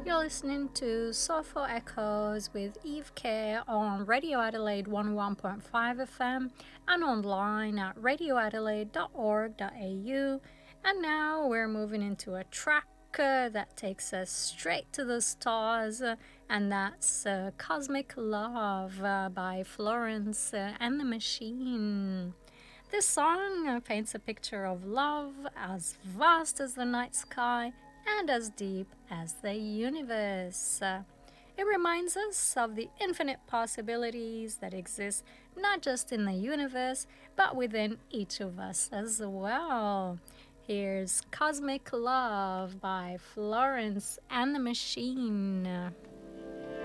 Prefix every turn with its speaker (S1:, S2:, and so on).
S1: You're listening to Soulful Echoes with Eve K on Radio Adelaide 101.5 FM and online at radioadelaide.org.au. And now we're moving into a track that takes us straight to the stars, and that's Cosmic Love by Florence and the Machine. This song paints a picture of love as vast as the night sky and as deep as the universe. It reminds us of the infinite possibilities that exist not just in the universe, but within each of us as well. Here's Cosmic Love by Florence and the Machine.